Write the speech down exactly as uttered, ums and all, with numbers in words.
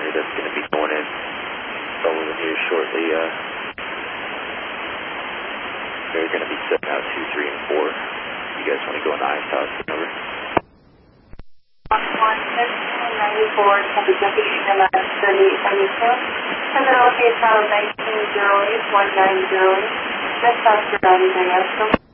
liner that's going to be going in over here shortly. Uh, they're going to be setting out two, three, and four. You guys want to go in the ice house? Over. one fifteen ninety-four, Tampa Junkie, M S thirty-eight seventy-two. Terminal case file nineteen oh eight one nine oh eight. Just after Valley Diastro.